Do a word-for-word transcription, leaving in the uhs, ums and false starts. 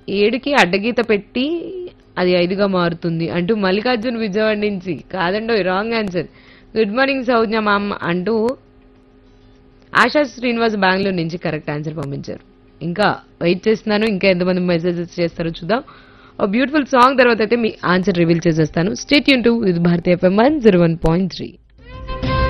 ఏడుకి అడ్డగీత పెట్టి అది ఐదుగా మారుతుంది అంటూ మల్లికార్జున్ విజయవాడ నుంచి కాదండో wrong answer. Good morning Saujna ma'am అంటూ ఆశా శ్రీనివాస్ బెంగళూరు నుంచి కరెక్ట్ ఆన్సర్ పంపించారు. ఇంకా వెయిట్ చేస్తున్నాను, ఇంకా ఎంతమంది మెసేజెస్ చేస్తారో చూద్దాం. ఓ బ్యూటిఫుల్ సాంగ్ తర్వాత అయితే మీ ఆన్సర్ రివీల్ చేసేస్తాను. Stay tune to with Bharatiya FM one zero one point three.